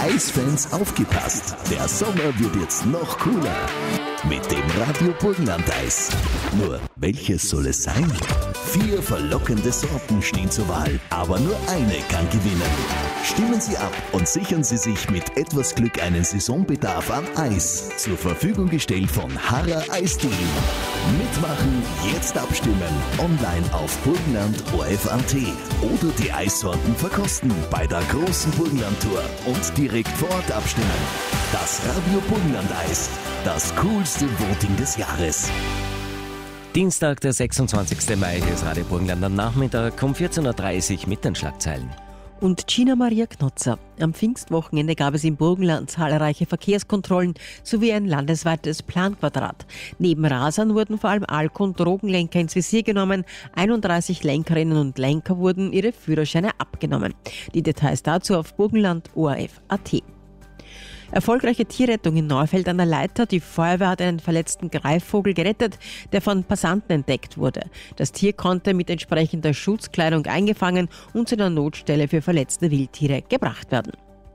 Eisfans aufgepasst, der Sommer wird jetzt noch cooler. Mit dem Radio Burgenland Eis. Nur, welches soll es sein? 4 verlockende Sorten stehen zur Wahl, aber nur eine kann gewinnen. Stimmen Sie ab und sichern Sie sich mit etwas Glück einen Saisonbedarf an Eis. Zur Verfügung gestellt von Harrer Eisdielen. Mitmachen, jetzt abstimmen. Online auf Burgenland.orf.at oder die Eissorten verkosten bei der großen Burgenland-Tour und direkt vor Ort abstimmen. Das Radio Burgenland Eis. Das coolste Voting des Jahres. Dienstag, der 26. Mai, hier ist Radio Burgenland am Nachmittag um 14.30 Uhr mit den Schlagzeilen. Und Gina Maria Knotzer. Am Pfingstwochenende gab es im Burgenland zahlreiche Verkehrskontrollen sowie ein landesweites Planquadrat. Neben Rasern wurden vor allem Alko- und Drogenlenker ins Visier genommen. 31 Lenkerinnen und Lenker wurden ihre Führerscheine abgenommen. Die Details dazu auf burgenland.orf.at. Erfolgreiche Tierrettung in Neufeld an der Leitha. Die Feuerwehr hat einen verletzten Greifvogel gerettet, der von Passanten entdeckt wurde. Das Tier konnte mit entsprechender Schutzkleidung eingefangen und zu einer Notstelle für verletzte Wildtiere gebracht werden.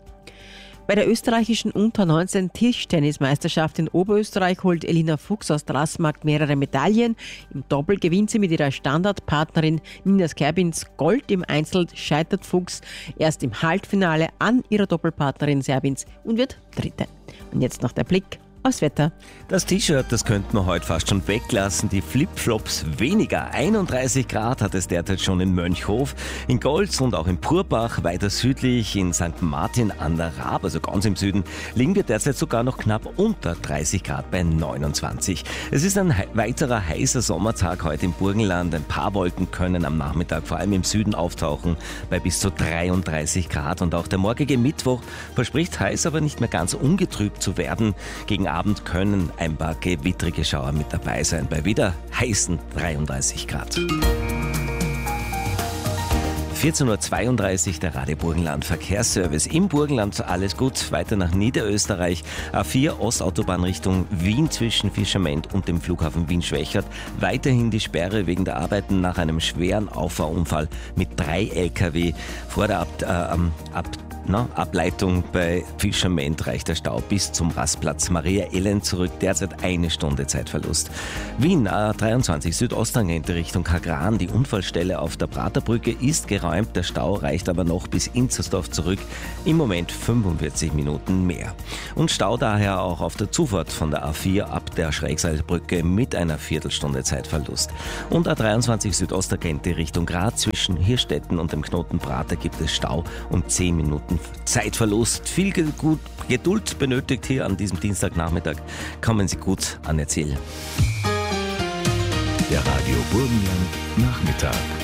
Bei der österreichischen Unter-19 Tischtennismeisterschaft in Oberösterreich holt Elina Fuchs aus Straßmarkt mehrere Medaillen. Im Doppel gewinnt sie mit ihrer Standardpartnerin Nina Skerbins Gold. Im Einzel scheitert Fuchs erst im Halbfinale an ihrer Doppelpartnerin Serbins und wird Dritte. Und jetzt noch der Blick aufs Wetter. Das T-Shirt, das könnte man heute fast schon weglassen. Die Flipflops weniger. 31 Grad hat es derzeit schon in Mönchhof, in Golz und auch in Purbach. Weiter südlich in St. Martin an der Raab, also ganz im Süden, liegen wir derzeit sogar noch knapp unter 30 Grad bei 29. Es ist ein weiterer heißer Sommertag heute im Burgenland. Ein paar Wolken können am Nachmittag vor allem im Süden auftauchen bei bis zu 33 Grad. Und auch der morgige Mittwoch verspricht heiß, aber nicht mehr ganz ungetrübt zu werden. Gegen Abend können ein paar gewittrige Schauer mit dabei sein, bei wieder heißen 33 Grad. 14.32 Uhr, der Radio Burgenland Verkehrsservice. Im Burgenland alles gut, weiter nach Niederösterreich. A4 Ostautobahn Richtung Wien zwischen Fischerment und dem Flughafen Wien-Schwächert. Weiterhin die Sperre wegen der Arbeiten nach einem schweren Auffahrunfall mit 3 LKW. Vor der Ableitung bei Fischerment reicht der Stau bis zum Rastplatz Maria Ellen zurück. Derzeit 1 Stunde Zeitverlust. Wien A23 Südosttangente Richtung Kagran. Die Unfallstelle auf der Praterbrücke ist geräumt. Der Stau reicht aber noch bis Inzersdorf zurück. Im Moment 45 Minuten mehr. Und Stau daher auch auf der Zufahrt von der A4 ab der Schrägseilbrücke mit einer Viertelstunde Zeitverlust. Und A23 Südosttangente Richtung Graz zwischen Hirstetten und dem Knoten Prater gibt es Stau und 10 Minuten Zeitverlust. Viel Geduld benötigt hier an diesem Dienstagnachmittag. Kommen Sie gut an Ihr Ziel. Der Radio Burgenland Nachmittag.